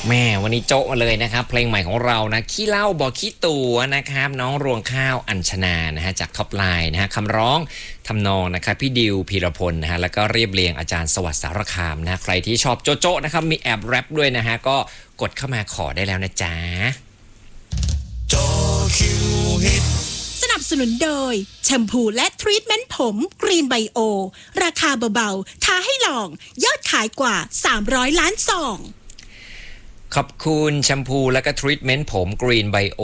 แม่วันนี้โจ๊ะมาเลยนะครับเพลงใหม่ของเรานะขี้เหล้าบอกขี้ตัวนะครับน้องรวงข้าวอัญชนานะฮะจากท็อปไลน์นะฮะคำร้องทำนองนะครับพี่ดิวพีรพลนะฮะแล้วก็เรียบเรียงอาจารย์สวัสดิ์สารคามนะใครที่ชอบโจ๊ะนะครับมีแอบแรปด้วยนะฮะก็กดเข้ามาขอได้แล้วนะจ๊ะโจคิวฮิตสนับสนุนโดยแชมพูและทรีทเมนต์ผมกรีนไบโอราคาเบาๆท้าให้ลองยอดขายกว่า300 ล้านซองขอบคุณแชมพูและก็ทรีทเมนต์ผมกรีนไบโอ